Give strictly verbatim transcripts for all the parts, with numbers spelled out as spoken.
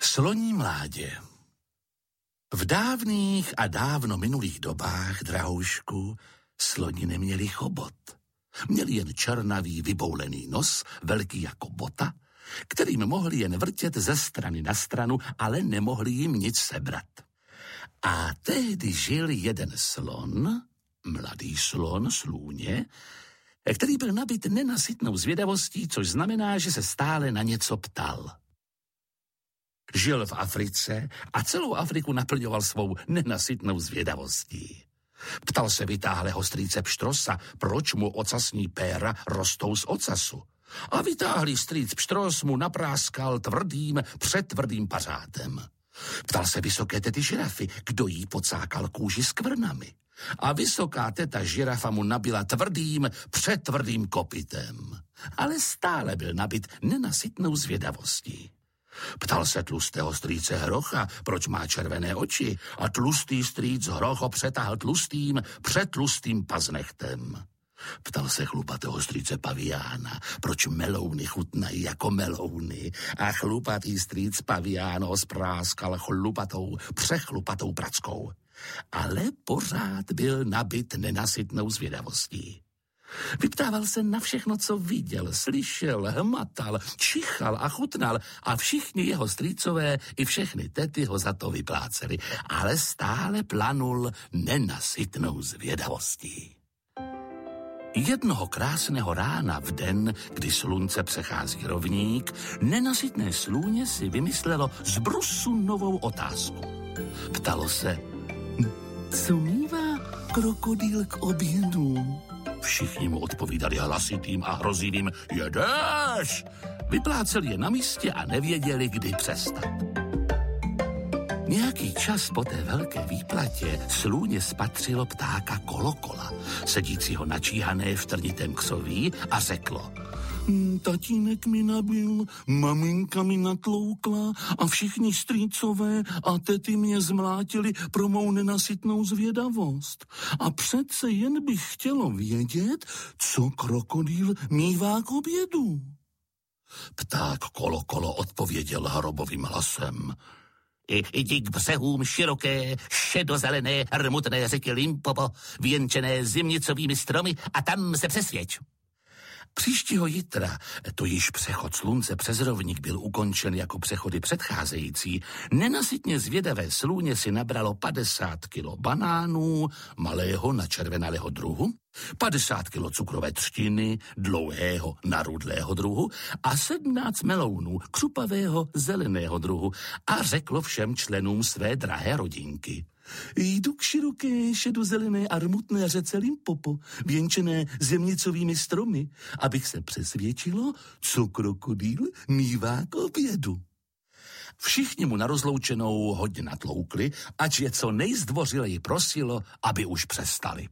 Sloní mládě. V dávných a dávno minulých dobách, drahoušku, sloni neměli chobot. Měli jen černavý vyboulený nos, velký jako bota, kterým mohli jen vrtět ze strany na stranu, ale nemohli jim nic sebrat. A tehdy žil jeden slon, mladý slon, slůně, který byl nabit nenasytnou zvědavostí, což znamená, že se stále na něco ptal. Žil v Africe a celou Afriku naplňoval svou nenasytnou zvědavostí. Ptal se vytáhlého strýce Pštrosa, proč mu ocasní péra rostou z ocasu. A vytáhlý strýc Pštros mu napráskal tvrdým, přetvrdým pařátem. Ptal se vysoké tety žirafy, kdo jí pocákal kůži s kvrnami. A vysoká teta žirafa mu nabila tvrdým, přetvrdým kopitem. Ale stále byl nabit nenasytnou zvědavostí. Ptal se tlustého strýce Hrocha, proč má červené oči, a tlustý strýc Hroch ho přetáhl tlustým, přetlustým paznechtem. Ptal se chlupatého strýce Paviána, proč melouny chutnají jako melouny, a chlupatý strýc Pavián ho spráskal chlupatou, přechlupatou prackou. Ale pořád byl nabit nenasytnou zvědavostí. Vyptával se na všechno, co viděl, slyšel, hmatal, čichal a chutnal a všichni jeho strýcové i všechny tety ho za to vypláceli, ale stále planul nenasytnou zvědavostí. Jednoho krásného rána v den, kdy slunce přechází rovník, nenasytné slůně si vymyslelo z brusu novou otázku. Ptalo se, co mívá krokodýl k obědu? Všichni mu odpovídali hlasitým a hrozivým jedeš! Vypláceli je na místě a nevěděli, kdy přestat. Nějaký čas po té velké výplatě slůně spatřilo ptáka Kolokola, sedícího načíhané v trnitém křoví, a řeklo: Tatínek mi nabil, maminka mi natloukla a všichni strýcové a tety mě zmlátili pro mou nenasytnou zvědavost. A přece jen bych chtělo vědět, co krokodýl mívá k obědu. Pták Kolokolo odpověděl hrobovým hlasem: Jdi k břehům široké, šedozelené, hrmutné řeky Limpopo, věnčené zimnicovými stromy, a tam se přesvědč. Příštího jitra, to již přechod slunce přes rovník byl ukončen jako přechody předcházející, nenasytně zvědavé slůně si nabralo padesát kilo banánů, malého načervenalého druhu, padesát kilo cukrové třtiny, dlouhého narudlého druhu a sedmnáct melounů křupavého zeleného druhu a řeklo všem členům své drahé rodinky: Jdu k široké, šedozelené a rmutné řece Limpopo, věnčené zemnicovými stromy, abych se přesvědčilo, co krokodýl mívá k obědu. Všichni mu na rozloučenou hodně natloukli, ač je co nejzdvořileji prosilo, aby už přestali.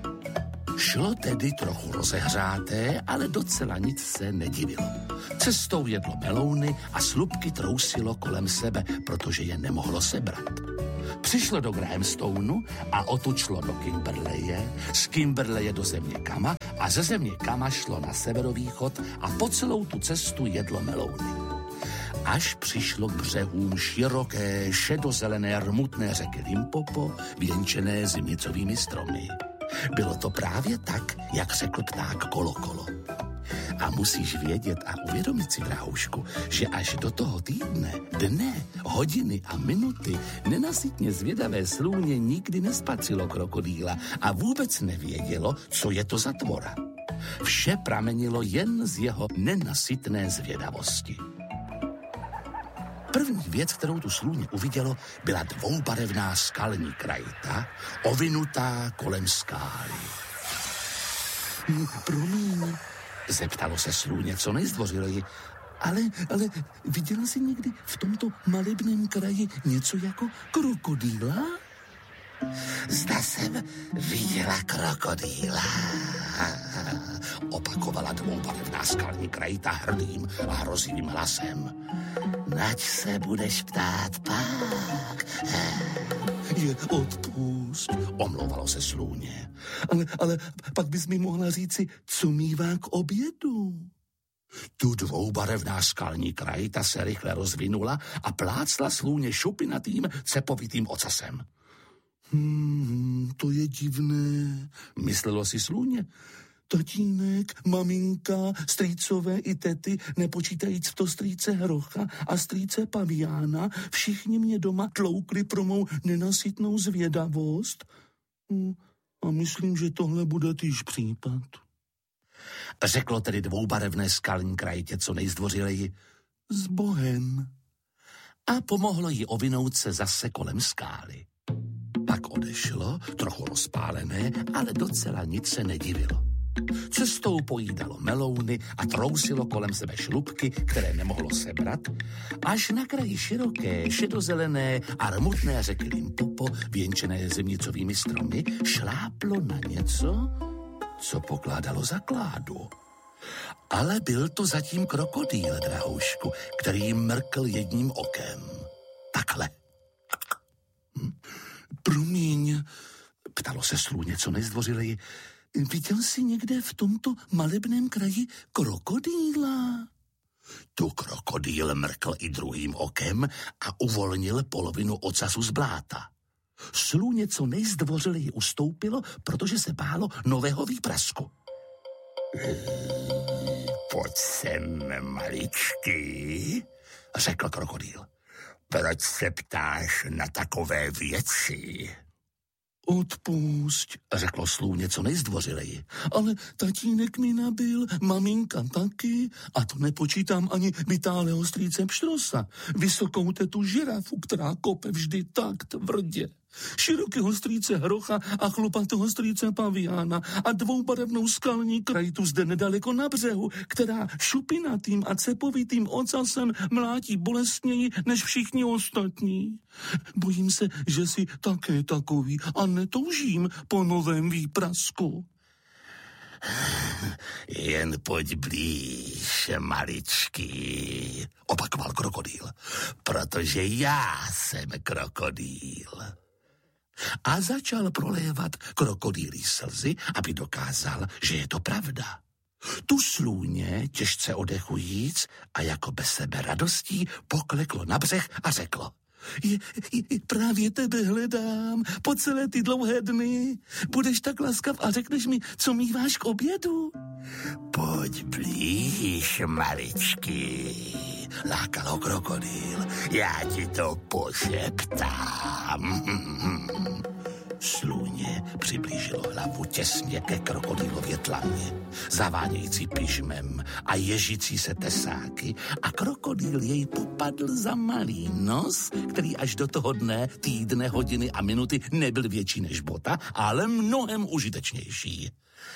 Šlo tedy trochu rozehřáté, ale docela nic se nedivilo. Cestou jedlo melouny a slupky trousilo kolem sebe, protože je nemohlo sebrat. Přišlo do Grahamstoneu a odtud šlo do Kimberleje, z Kimberleje do země Kama a ze země Kama šlo na severovýchod a po celou tu cestu jedlo melouny. Až přišlo k břehům široké, šedozelené, rmutné řeky Limpopo, věnčené zimnicovými stromy. Bylo to právě tak, jak řekl pták Kolokolo. A musíš vědět a uvědomit si, drahoušku, že až do toho týdne, dne, hodiny a minuty nenasytně zvědavé slůně nikdy nespatřilo krokodýla a vůbec nevědělo, co je to za tvora. Vše pramenilo jen z jeho nenasytné zvědavosti. První věc, kterou tu slůně uvidělo, byla dvoubarevná skalní krajita, ovinutá kolem skály. Promiň, zeptalo se slůně co nejzdvořileji, ale, ale viděla jsi někdy v tomto malebném kraji něco jako krokodýla? Zda jsem viděla krokodýla, opakovala dvoubarevná skalní krajita hrdým a hrozivým hlasem. Nať se budeš ptát pak. Je odpust, omlouvalo se slůně. Ale, ale pak bys mi mohla říci, co mívá k obědu. Tu dvoubarevná skalní krajita se rychle rozvinula a plácla slůně šupinatým, cepovitým ocasem. Hmm, to je divné, myslelo si slůně. Tatínek, maminka, strýcové i tety, nepočítajíc v to strýce Hrocha a strýce Paviána, všichni mě doma tloukli pro mou nenasytnou zvědavost. Hmm, a myslím, že tohle bude týž případ. Řeklo tedy dvoubarevné skalní krajitě co nejzdvořileji s Bohem. A pomohlo jí ovinout se zase kolem skály. Pak odešlo, trochu rozpálené, ale docela nic se nedivilo. Cestou pojídalo melouny a trousilo kolem sebe šlupky, které nemohlo sebrat, až na kraji široké, šedozelené a rmutné řeky Limpopo, věnčené zimnicovými stromy, šláplo na něco, co pokládalo za kládu. Ale byl to zatím krokodýl, drahoušku, který mrkl jedním okem. Takhle. Hm? Promiň, ptalo se slůně co nejzdvořileji, viděl jsi někde v tomto malebném kraji krokodýla? Tu krokodýl mrkl i druhým okem a uvolnil polovinu ocasu z bláta. Slůně co nejzdvořileji ustoupilo, protože se bálo nového výprasku. Pojď sem, maličký, řekl krokodýl. Proč se ptáš na takové věci? Odpusť, řeklo slůně co nejzdvořileji, ale tatínek mi nabil, maminka taky, a to nepočítám ani vytálého strýce Pštrosa, vysokou tetu žirafu, která kope vždy tak tvrdě, širokého strýce Hrocha a chlupatého strýce Paviána a dvoubarevnou skalní krajitu zde nedaleko na břehu, která šupinatým a cepovitým ocasem mlátí bolestněji než všichni ostatní. Bojím se, že jsi také takový a netoužím po novém výprasku. Jen pojď blíž, maličký, opakoval krokodýl, protože já jsem krokodýl. A začal prolévat krokodýlí slzy, aby dokázal, že je to pravda. Tu slůně, těžce odechujíc a jako bez sebe radostí, pokleklo na břeh a řeklo: Je, je, právě tebe hledám po celé ty dlouhé dny. Budeš tak laskav a řekneš mi, co míváš k obědu? Pojď blíž, maličký, lákal ho krokodýl. Já ti to pošeptám. Slůně přiblížilo hlavu těsně ke krokodýlově tlamě, zavánějící pyžmem a ježící se tesáky, a krokodýl jej popadl za malý nos, který až do toho dne, týdne, hodiny a minuty nebyl větší než bota, ale mnohem užitečnější.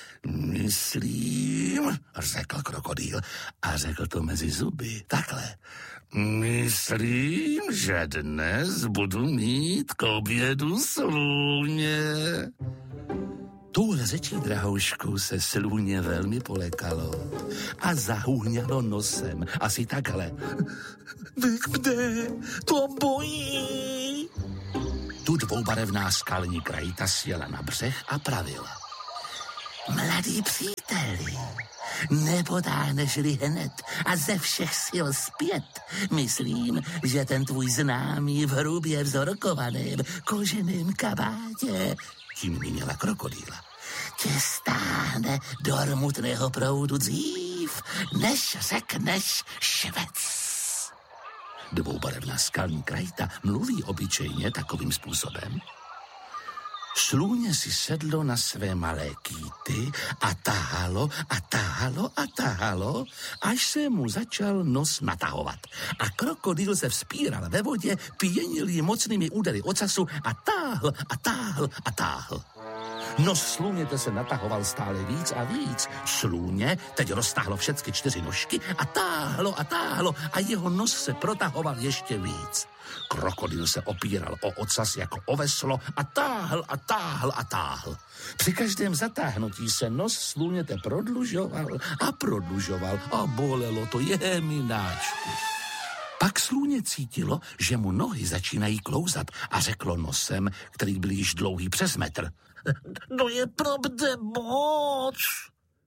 Myslím, řekl krokodýl a řekl to mezi zuby, takhle. Myslím, že dnes budu mít k obědu slůně. Touhle řečí, drahoušku, se slůně velmi polekalo a zahůňalo nosem, asi takhle. Bych mne, to bojí. Tu dvoubarevná skalní krajita sjela na břeh a pravila. Mladý příteli, nepotáhneš-li hned a ze všech sil zpět, myslím, že ten tvůj známý v hrubě vzorkovaném koženém kabátě, tím míněla krokodýla, tě stáhne do rmutného proudu dřív, než řekneš švec. Dvoubarevná skalní krajita mluví obyčejně takovým způsobem. Slůně si sedlo na své malé kýty a tahalo a tahalo a tahalo, až se mu začal nos natahovat. A krokodýl se vzpíral ve vodě, pěnil jí mocnými údery ocasu a táhl a táhl a táhl. Nos slůněte se natahoval stále víc a víc. Slůně teď roztáhlo všechny čtyři nožky a táhlo a táhlo a jeho nos se protahoval ještě víc. Krokodýl se opíral o ocas jako o veslo a táhl a táhl a táhl. Při každém zatáhnutí se nos slůněte prodlužoval a prodlužoval a bolelo to jemináčku. Pak slůně cítilo, že mu nohy začínají klouzat a řeklo nosem, který byl již dlouhý přes metr. No je pravda moc.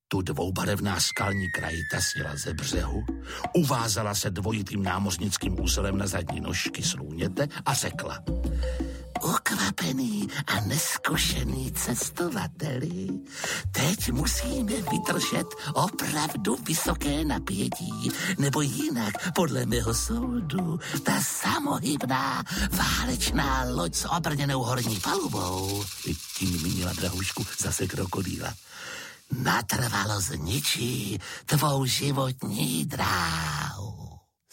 Tu dvoubarevná skalní krajita sjela ze břehu, uvázala se dvojitým námořnickým úzelem na zadní nožky slůněte a řekla: Ukvapený a neskušený cestovateli, teď musíme vydržet opravdu vysoké napětí, nebo jinak, podle mého soudu, ta samohybná válečná loď s obrněnou horní palubou, tím mínila Drahušku zase krokodýla, natrvalo zničí tvou životní dráhu.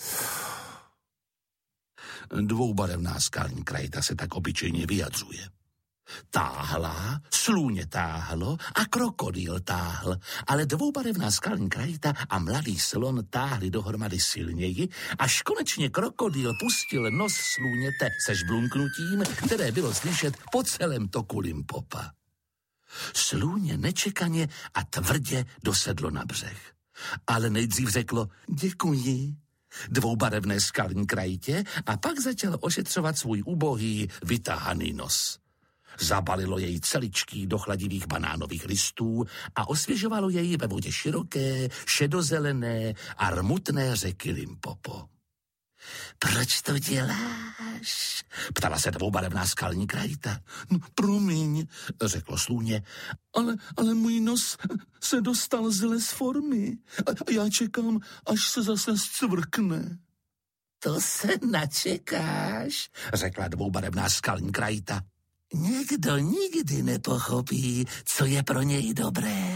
Dvoubarevná skalní krajita se tak obyčejně vyjadřuje. Táhla, slůně táhlo a krokodýl táhl, ale dvoubarevná skalní krajita a mladý slon táhli dohromady silněji, až konečně krokodýl pustil nos slůněte se žblunknutím, které bylo slyšet po celém toku Limpopa. Slůně nečekaně a tvrdě dosedlo na břeh, ale nejdřív řeklo děkuji dvoubarevné skalní krajitě a pak začal ošetřovat svůj ubohý, vytáhaný nos. Zabalilo jej celičký do chladivých banánových listů a osvěžovalo jej ve vodě široké, šedozelené a rmutné řeky Limpopo. Proč to děláš? Ptala se dvoubarevná skalní krajita. No, promiň, řeklo slůně, ale, ale můj nos se dostal zle z formy a já čekám, až se zase zcvrkne. To se načekáš, řekla dvoubarevná skalní krajita. Někdo nikdy nepochopí, co je pro něj dobré.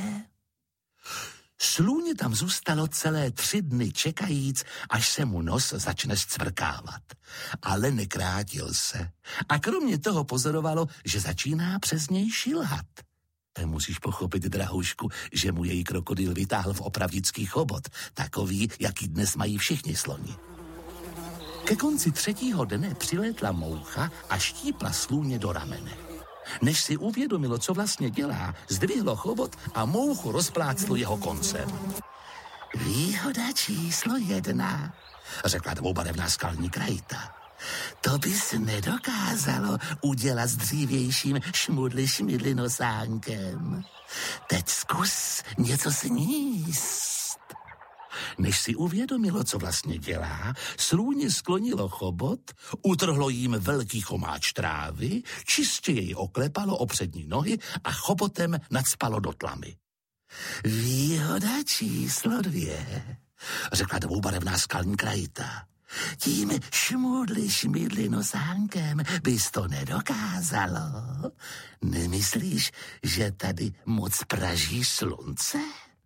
Slůně tam zůstalo celé tři dny čekajíc, až se mu nos začne zcvrkávat. Ale nekrátil se. A kromě toho pozorovalo, že začíná přes něj šilhat. Musíš pochopit, Drahušku, že mu její krokodýl vytáhl v opravdický chobot, takový, jaký dnes mají všichni sloni. Ke konci třetího dne přilétla moucha a štípla slůně do ramene. Než si uvědomilo, co vlastně dělá, zdvihlo chobot a mouchu rozpláclo jeho koncem. Výhoda číslo jedna, řekla dvoubarevná skalní krajita. To bys nedokázalo udělat s dřívějším šmudli šmidli nosánkem. Teď zkus něco sníst. Než si uvědomilo, co vlastně dělá, slůně sklonilo chobot, utrhlo jim velký chomáč trávy, čistě jej oklepalo o přední nohy a chobotem nacpalo do tlamy. Výhoda číslo dvě, řekla dvoubarevná skalní krajita. Tím šmudli šmidli nosánkem bys to nedokázalo. Nemyslíš, že tady moc praží slunce?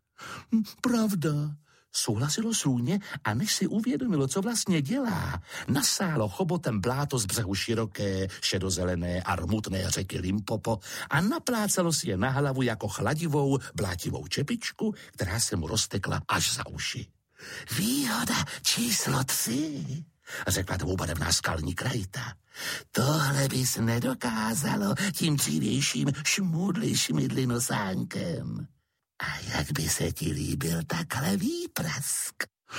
Pravda, souhlasilo slůně a než si uvědomilo, co vlastně dělá, nasálo chobotem bláto z břehu široké, šedozelené a rmutné řeky Limpopo a naplácalo si je na hlavu jako chladivou, blátivou čepičku, která se mu roztekla až za uši. Výhoda číslo tři, řekla dvoubarevná skalní krajita. Tohle bys nedokázalo tím dřívějším šmudli šmidli nosánkem. A jak by se ti líbil takhle výprask?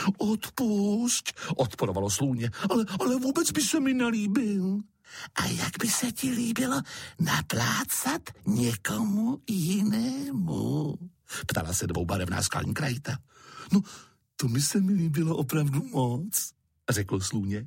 Odpusť, odporovalo slůně, ale, ale vůbec by se mi nelíbil. A jak by se ti líbilo naplácat někomu jinému? Ptala se dvoubarevná skalní krajita. No, to by se mi líbilo opravdu moc, řekl slůně.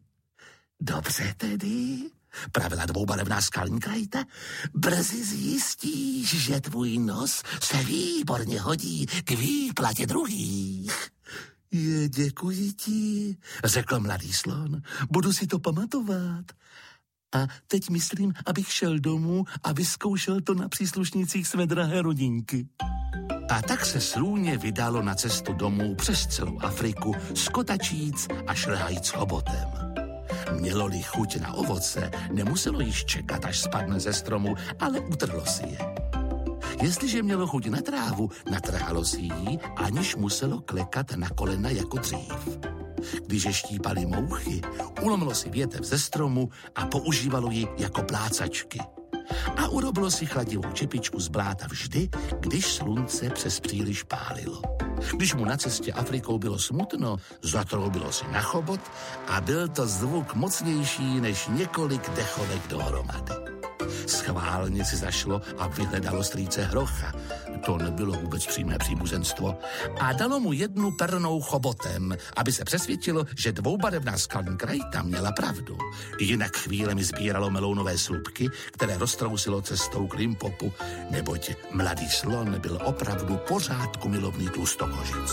Dobře tedy, pravila dvoubarevná skalní krajita, brzy zjistíš, že tvůj nos se výborně hodí k výplatě druhých. Je, děkuji ti, řekl mladý slon, budu si to pamatovat. A teď myslím, abych šel domů a vyzkoušel to na příslušnících své drahé rodinky. A tak se slůně vydalo na cestu domů přes celou Afriku, skotačíc a šlehajíc chobotem. Mělo-li chuť na ovoce, nemuselo již čekat, až spadne ze stromu, ale utrhlo si je. Jestliže mělo chuť na trávu, natrhalo si ji, aniž muselo klekat na kolena jako dřív. Když je štípali mouchy, ulomilo si větev ze stromu a používalo ji jako plácačky. A urobilo si chladivou čepičku z bláta vždy, když slunce přes příliš pálilo. Když mu na cestě Afrikou bylo smutno, zatroubilo si na chobot a byl to zvuk mocnější než několik dechovek dohromady. Schválně si zašlo a vyhledalo strýce Hrocha. to nebylo vůbec přímé příbuzenstvo, a dalo mu jednu pernou chobotem, aby se přesvědčilo, že dvoubarevná skalní krajta měla pravdu. Jinak chvílemi sbíralo melounové slupky, které roztrousilo cestou k Limpopu, neboť mladý slon byl opravdu pořádku milovný tlustokožic.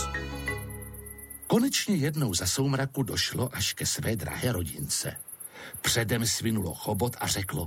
Konečně jednou za soumraku došlo až ke své drahé rodince. Předem svinulo chobot a řeklo: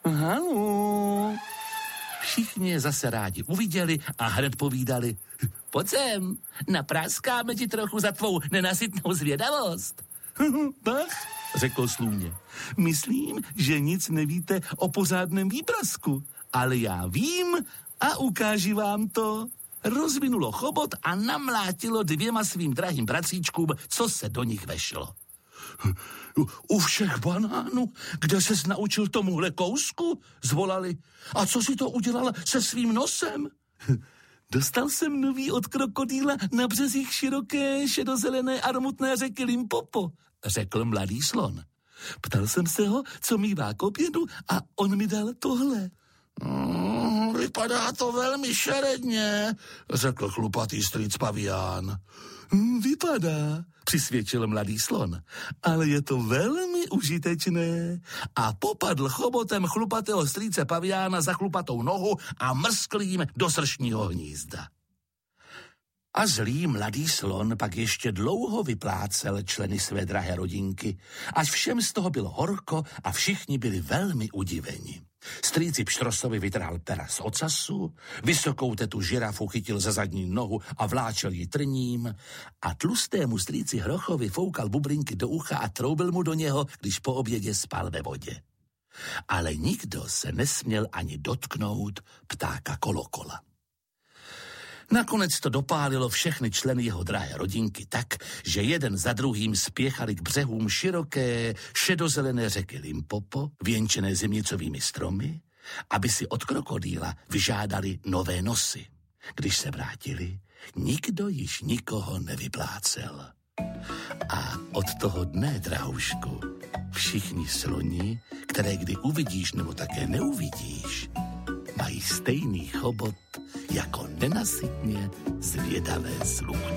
Haló. Všichni je zase rádi uviděli a hned povídali: Pojď sem, napráskáme ti trochu za tvou nenasytnou zvědavost. Bach, řekl slůně, myslím, že nic nevíte o pořádném výprasku, ale já vím a ukáži vám to. Rozvinulo chobot a namlátilo dvěma svým drahým bratříčkům, co se do nich vešlo. U všech banánů, kde ses naučil tomuhle kousku, zvolali. A co si to udělal se svým nosem? Dostal jsem nový od krokodýla na březích široké šedozelené a rmutné řeky Limpopo, řekl mladý slon. Ptal jsem se ho, co mívá k obědu, a on mi dal tohle. Mm, vypadá to velmi šeredně, řekl chlupatý strýc pavián. Mm, vypadá, přisvědčil mladý slon, ale je to velmi užitečné. A popadl chobotem chlupatého strýce paviána za chlupatou nohu a mrskl jim do sršního hnízda. A zlý mladý slon pak ještě dlouho vyplácel členy své drahé rodinky, až všem z toho bylo horko a všichni byli velmi udiveni. Strýci Pštrosovi vytrhal pera z ocasu, vysokou tetu žirafu chytil za zadní nohu a vláčel ji trním a tlustému strýci Hrochovi foukal bublinky do ucha a troubil mu do něho, když po obědě spal ve vodě. Ale nikdo se nesměl ani dotknout ptáka Kolokola. Nakonec to dopálilo všechny členy jeho drahé rodinky tak, že jeden za druhým spěchali k břehům široké, šedozelené řeky Limpopo, věnčené zimnicovými stromy, aby si od krokodýla vyžádali nové nosy. Když se vrátili, nikdo již nikoho nevyplácel. A od toho dne, drahoušku, všichni sloni, které kdy uvidíš nebo také neuvidíš, mají stejný chobot jako nenasytně zvědavé slůně.